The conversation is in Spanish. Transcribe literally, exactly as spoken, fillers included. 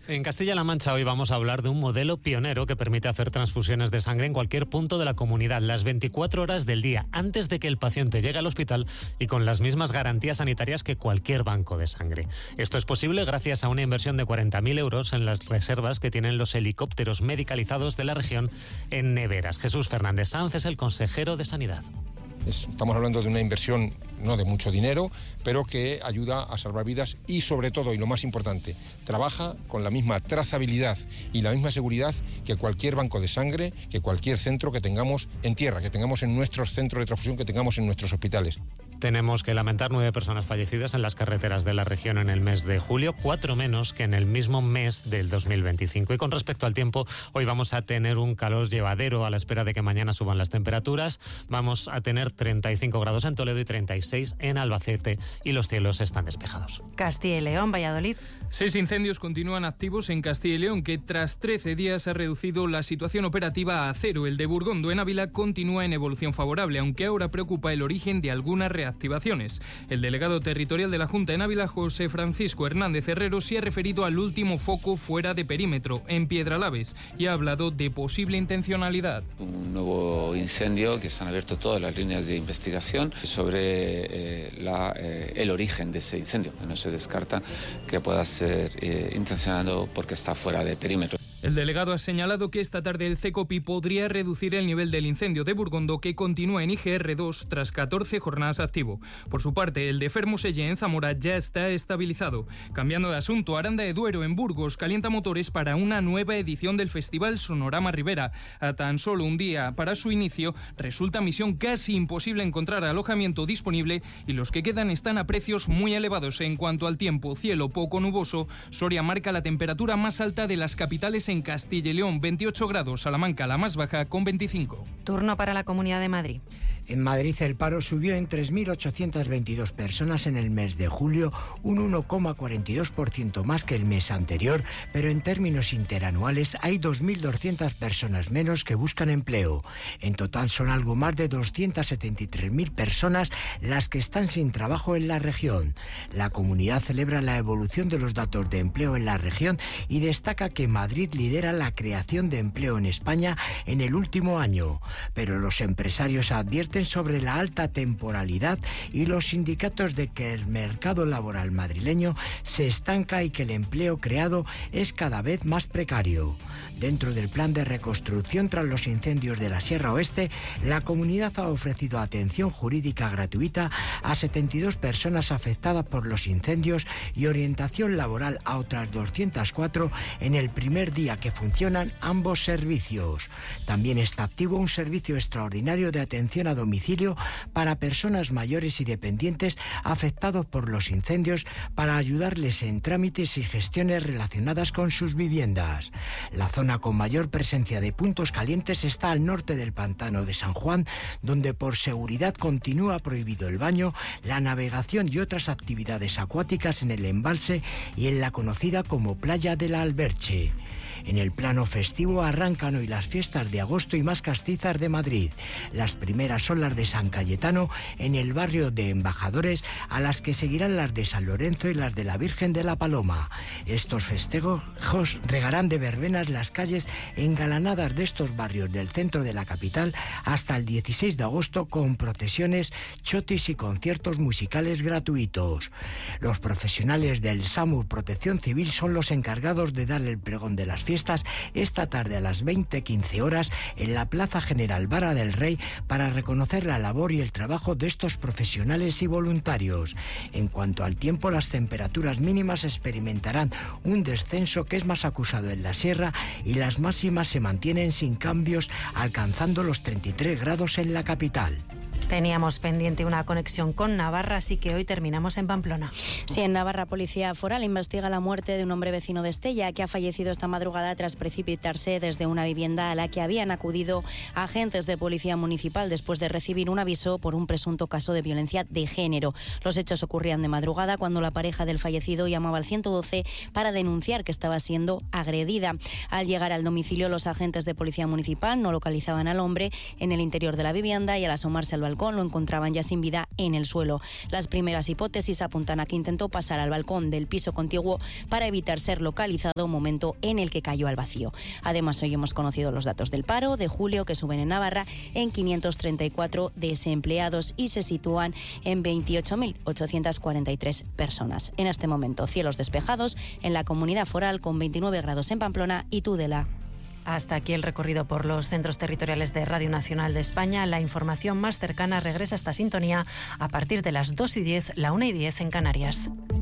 En Castilla-La Mancha hoy vamos a hablar de un modelo pionero que permite hacer transfusiones de sangre en cualquier punto de la comunidad, las veinticuatro horas del día, antes de que el paciente llegue al hospital y con las mismas garantías sanitarias que cualquier banco de sangre. Esto es posible gracias a una inversión de cuarenta mil euros en las reservas que tienen los helicópteros medicalizados de la región en neveras. Jesús Fernández Sanz es el consejero de Sanidad. Estamos hablando de una inversión no de mucho dinero, pero que ayuda a salvar vidas y sobre todo, y lo más importante, trabaja con la misma trazabilidad y la misma seguridad que cualquier banco de sangre, que cualquier centro que tengamos en tierra, que tengamos en nuestros centros de transfusión, que tengamos en nuestros hospitales. Tenemos que lamentar nueve personas fallecidas en las carreteras de la región en el mes de julio, cuatro menos que en el mismo mes del dos mil veinticinco. Y con respecto al tiempo, hoy vamos a tener un calor llevadero a la espera de que mañana suban las temperaturas. Vamos a tener treinta y cinco grados en Toledo y treinta y seis en Albacete y los cielos están despejados. Castilla y León, Valladolid. Seis incendios continúan activos en Castilla y León, que tras trece días ha reducido la situación operativa a cero. El de Burgondo, en Ávila, continúa en evolución favorable, aunque ahora preocupa el origen de algunas reactivaciones. El delegado territorial de la Junta en Ávila, José Francisco Hernández Herrero, se ha referido al último foco fuera de perímetro, en Piedralaves, y ha hablado de posible intencionalidad. Un nuevo incendio que se han abierto todas las líneas de investigación sobre eh, la, eh, el origen de ese incendio, que no se descarta que pueda ser eh, intencionado porque está fuera de perímetro. El delegado ha señalado que esta tarde el CECOPI podría reducir el nivel del incendio de Burgondo, que continúa en I G R dos tras catorce jornadas activo. Por su parte, el de Fermoselle en Zamora ya está estabilizado. Cambiando de asunto, Aranda de Duero en Burgos calienta motores para una nueva edición del Festival Sonorama Ribera. A tan solo un día para su inicio, resulta misión casi imposible encontrar alojamiento disponible y los que quedan están a precios muy elevados. En cuanto al tiempo, cielo poco nuboso, Soria marca la temperatura más alta de las capitales en Castilla y León, veintiocho grados, Salamanca la más baja con veinticinco. Turno para la Comunidad de Madrid. En Madrid el paro subió en tres mil ochocientas veintidós personas en el mes de julio, un uno coma cuarenta y dos por ciento más que el mes anterior, pero en términos interanuales hay dos mil doscientas personas menos que buscan empleo. En total son algo más de doscientas setenta y tres mil personas las que están sin trabajo en la región. La comunidad celebra la evolución de los datos de empleo en la región y destaca que Madrid lidera la creación de empleo en España en el último año, pero los empresarios advierten sobre la alta temporalidad y los sindicatos de que el mercado laboral madrileño se estanca y que el empleo creado es cada vez más precario. Dentro del plan de reconstrucción tras los incendios de la Sierra Oeste, la comunidad ha ofrecido atención jurídica gratuita a setenta y dos personas afectadas por los incendios y orientación laboral a otras doscientas cuatro en el primer día que funcionan ambos servicios. También está activo un servicio extraordinario de atención a domicilio para personas mayores y dependientes afectados por los incendios para ayudarles en trámites y gestiones relacionadas con sus viviendas. La zona con mayor presencia de puntos calientes está al norte del pantano de San Juan, donde por seguridad continúa prohibido el baño, la navegación y otras actividades acuáticas en el embalse y en la conocida como Playa de la Alberche. En el plano festivo arrancan hoy las fiestas de agosto y más castizas de Madrid. Las primeras son las de San Cayetano en el barrio de Embajadores, a las que seguirán las de San Lorenzo y las de la Virgen de la Paloma. Estos festejos regarán de verbenas las calles engalanadas de estos barrios del centro de la capital hasta el dieciséis de agosto con procesiones, chotis y conciertos musicales gratuitos. Los profesionales del SAMUR Protección Civil son los encargados de dar el pregón de las fiestas esta tarde a las veinte quince horas en la Plaza General Vara del Rey para reconocer la labor y el trabajo de estos profesionales y voluntarios. En cuanto al tiempo, las temperaturas mínimas experimentarán un descenso que es más acusado en la sierra y las máximas se mantienen sin cambios, alcanzando los treinta y tres grados en la capital. Teníamos pendiente una conexión con Navarra, así que hoy terminamos en Pamplona. Sí, en Navarra, Policía Foral investiga la muerte de un hombre vecino de Estella que ha fallecido esta madrugada tras precipitarse desde una vivienda a la que habían acudido agentes de Policía Municipal después de recibir un aviso por un presunto caso de violencia de género. Los hechos ocurrían de madrugada cuando la pareja del fallecido llamaba al ciento doce para denunciar que estaba siendo agredida. Al llegar al domicilio, los agentes de Policía Municipal no localizaban al hombre en el interior de la vivienda y al asomarse al balcón balcón lo encontraban ya sin vida en el suelo. Las primeras hipótesis apuntan a que intentó pasar al balcón del piso contiguo para evitar ser localizado, momento en el que cayó al vacío. Además, hoy hemos conocido los datos del paro de julio, que suben en Navarra en quinientos treinta y cuatro desempleados y se sitúan en veintiocho mil ochocientas cuarenta y tres personas. En este momento, cielos despejados en la comunidad foral con veintinueve grados en Pamplona y Tudela. Hasta aquí el recorrido por los centros territoriales de Radio Nacional de España. La información más cercana regresa a esta sintonía a partir de las dos y diez, la una y diez en Canarias.